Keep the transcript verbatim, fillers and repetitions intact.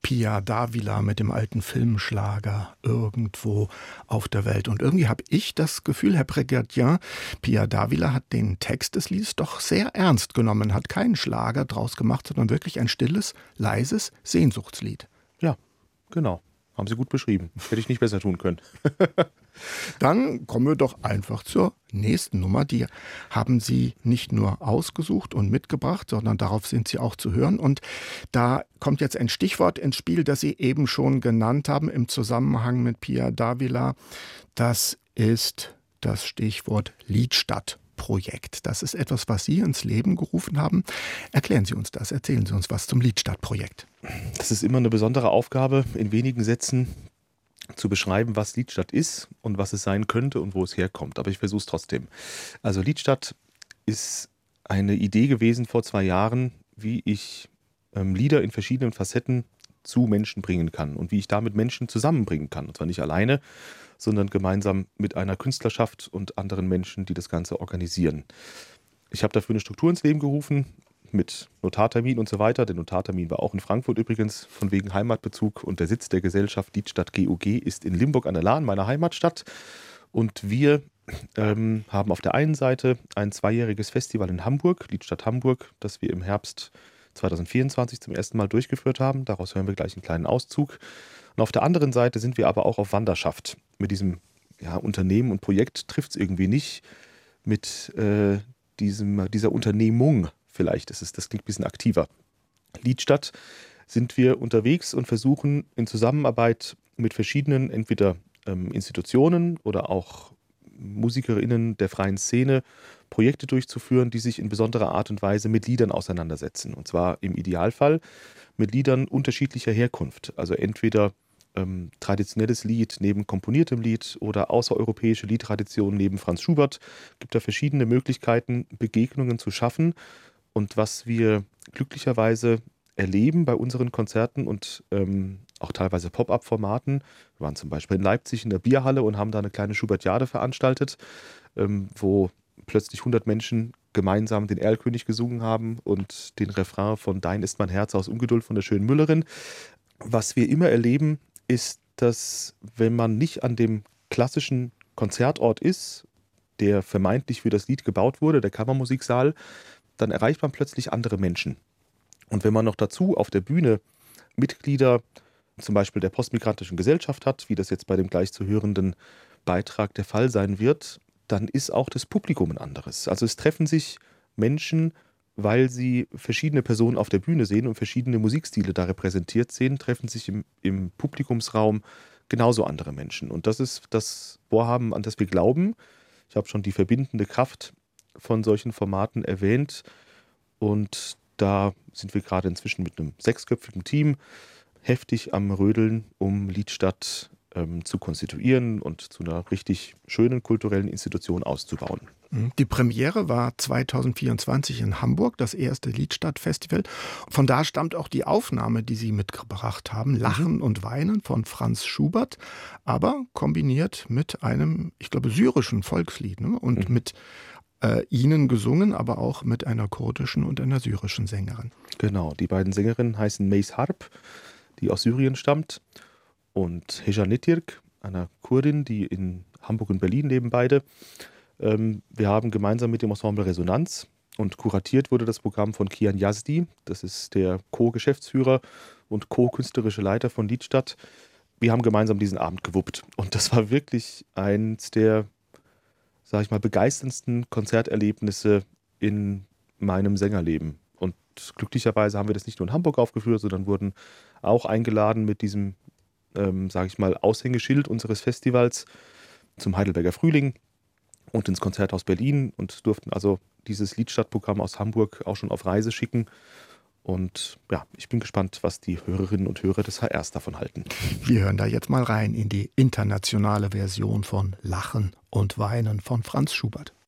Pia Davila mit dem alten Filmschlager irgendwo auf der Welt. Und irgendwie habe ich das Gefühl, Herr Brigadier, Pia Davila hat den Text des Liedes doch sehr ernst genommen, hat keinen Schlager draus gemacht, sondern wirklich ein stilles, leises Sehnsuchtslied. Ja, genau. Haben Sie gut beschrieben. Hätte ich nicht besser tun können. Dann kommen wir doch einfach zur nächsten Nummer. Die haben Sie nicht nur ausgesucht und mitgebracht, sondern darauf sind Sie auch zu hören. Und da kommt jetzt ein Stichwort ins Spiel, das Sie eben schon genannt haben im Zusammenhang mit Pia Davila. Das ist das Stichwort Liedstadtprojekt. Das ist etwas, was Sie ins Leben gerufen haben. Erklären Sie uns das, erzählen Sie uns was zum Liedstadtprojekt. Das ist immer eine besondere Aufgabe, in wenigen Sätzen zu beschreiben, was Liedstadt ist und was es sein könnte und wo es herkommt. Aber ich versuche es trotzdem. Also Liedstadt ist eine Idee gewesen vor zwei Jahren, wie ich ähm, Lieder in verschiedenen Facetten zu Menschen bringen kann und wie ich damit Menschen zusammenbringen kann. Und zwar nicht alleine, sondern gemeinsam mit einer Künstlerschaft und anderen Menschen, die das Ganze organisieren. Ich habe dafür eine Struktur ins Leben gerufen, mit Notartermin und so weiter. Der Notartermin war auch in Frankfurt übrigens, von wegen Heimatbezug. Und der Sitz der Gesellschaft Liedstadt G U G ist in Limburg an der Lahn, meiner Heimatstadt. Und wir ähm, haben auf der einen Seite ein zweijähriges Festival in Hamburg, Liedstadt Hamburg, das wir im Herbst zwanzig vierundzwanzig zum ersten Mal durchgeführt haben. Daraus hören wir gleich einen kleinen Auszug. Und auf der anderen Seite sind wir aber auch auf Wanderschaft. Mit diesem ja, Unternehmen und Projekt trifft es irgendwie nicht. Mit äh, diesem, dieser Unternehmung vielleicht ist es, das klingt ein bisschen aktiver. Liedstadt sind wir unterwegs und versuchen in Zusammenarbeit mit verschiedenen, entweder ähm, Institutionen oder auch MusikerInnen der freien Szene, Projekte durchzuführen, die sich in besonderer Art und Weise mit Liedern auseinandersetzen. Und zwar im Idealfall mit Liedern unterschiedlicher Herkunft. Also entweder ähm, traditionelles Lied neben komponiertem Lied oder außereuropäische Liedtraditionen neben Franz Schubert. Es gibt da verschiedene Möglichkeiten, Begegnungen zu schaffen. Und was wir glücklicherweise erleben bei unseren Konzerten und ähm, auch teilweise Pop-up-Formaten, wir waren zum Beispiel in Leipzig in der Bierhalle und haben da eine kleine Schubertiade veranstaltet, ähm, wo plötzlich hundert Menschen gemeinsam den Erlkönig gesungen haben und den Refrain von Dein ist mein Herz aus Ungeduld von der schönen Müllerin. Was wir immer erleben, ist, dass wenn man nicht an dem klassischen Konzertort ist, der vermeintlich für das Lied gebaut wurde, der Kammermusiksaal, dann erreicht man plötzlich andere Menschen. Und wenn man noch dazu auf der Bühne Mitglieder zum Beispiel der postmigrantischen Gesellschaft hat, wie das jetzt bei dem gleich zu hörenden Beitrag der Fall sein wird, dann ist auch das Publikum ein anderes. Also es treffen sich Menschen, weil sie verschiedene Personen auf der Bühne sehen und verschiedene Musikstile da repräsentiert sehen, treffen sich im, im Publikumsraum genauso andere Menschen. Und das ist das Vorhaben, an das wir glauben. Ich habe schon die verbindende Kraft von solchen Formaten erwähnt und da sind wir gerade inzwischen mit einem sechsköpfigen Team heftig am Rödeln, um Liedstadt ähm, zu konstituieren und zu einer richtig schönen kulturellen Institution auszubauen. Die Premiere war zwanzig vierundzwanzig in Hamburg, das erste Liedstadtfestival. Von da stammt auch die Aufnahme, die Sie mitgebracht haben, Lachen und Weinen von Franz Schubert, aber kombiniert mit einem, ich glaube, syrischen Volkslied, ne? Und mhm. mit äh, Ihnen gesungen, aber auch mit einer kurdischen und einer syrischen Sängerin. Genau, die beiden Sängerinnen heißen Meis Harp, die aus Syrien stammt, und Heja Netirk, einer Kurdin, die in Hamburg und Berlin leben beide. Ähm, wir haben gemeinsam mit dem Ensemble Resonanz und kuratiert wurde das Programm von Kian Yazdi, das ist der Co-Geschäftsführer und Co-künstlerische Leiter von Liedstadt. Wir haben gemeinsam diesen Abend gewuppt und das war wirklich eins der, sag ich mal, begeisterndsten Konzerterlebnisse in meinem Sängerleben. Und glücklicherweise haben wir das nicht nur in Hamburg aufgeführt, sondern wurden auch eingeladen mit diesem, ähm, sage ich mal, Aushängeschild unseres Festivals zum Heidelberger Frühling und ins Konzerthaus Berlin und durften also dieses Liedstadtprogramm aus Hamburg auch schon auf Reise schicken. Und ja, ich bin gespannt, was die Hörerinnen und Hörer des H Rs davon halten. Wir hören da jetzt mal rein in die internationale Version von Lachen und Weinen von Franz Schubert.